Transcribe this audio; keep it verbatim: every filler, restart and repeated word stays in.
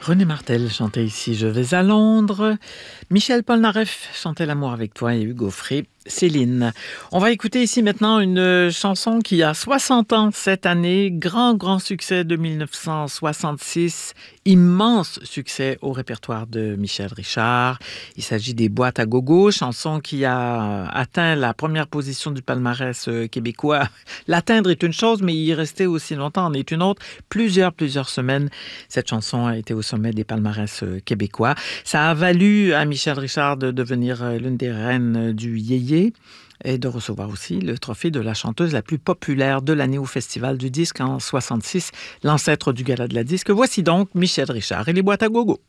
René Martel chantait ici « Je vais à Londres ». Michel Polnareff chantait « L'amour avec toi » et Hugo Frey, Céline. On va écouter ici maintenant une chanson qui a soixante ans cette année. Grand, grand succès de mille neuf cent soixante-six. Immense succès au répertoire de Michel Richard. Il s'agit des Boîtes à gogo, chanson qui a atteint la première position du palmarès québécois. L'atteindre est une chose, mais y rester aussi longtemps en est une autre. Plusieurs, plusieurs semaines, cette chanson a été au sommet des palmarès québécois. Ça a valu à Michel Richard de devenir l'une des reines du yéyé et de recevoir aussi le trophée de la chanteuse la plus populaire de l'année au Festival du disque en soixante-six, l'ancêtre du Gala de la disque. Voici donc Michel Richard et les Boîtes à gogo.